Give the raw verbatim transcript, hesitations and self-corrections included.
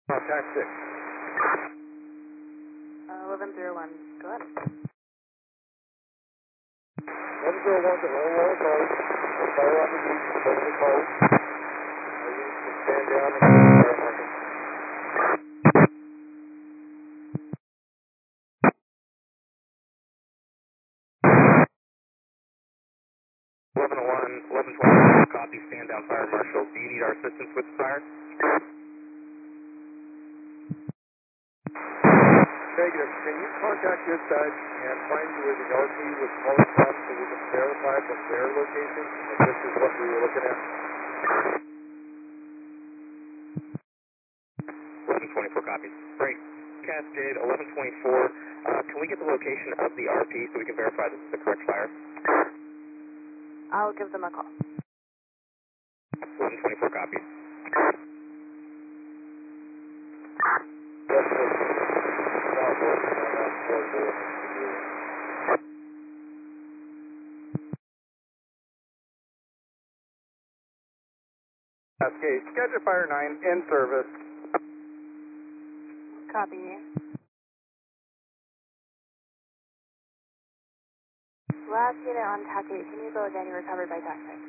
Contact six. Uh, eleven zero one, go ahead. One zero one to all lower code. Fire on the beach, over the code. Our units can stand down and clear the fire marshal. eleven oh one, eleven twenty-four, copy, stand down fire marshal. Do you need our assistance with the fire? Negative. Can you contact dispatch and find where the R P was calling from so we can verify from their location that this is what we were looking at? eleven twenty-four copies. Great. Cascade, eleven twenty-four. Uh, can we get the location of the R P so we can verify this is the correct fire? I'll give them a call. eleven twenty-four copies. Cascade, Schedule Fire nine in service. Copy. Last unit on TAC eight, can you go again? You recovered by TAC six.